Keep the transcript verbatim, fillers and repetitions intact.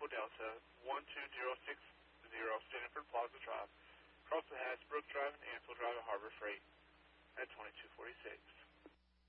Echo Delta one two zero six zero Stanford Plaza Drive. Cross the Hasbrook Drive and Ansel Drive at Harbor Freight at twenty-two forty-six.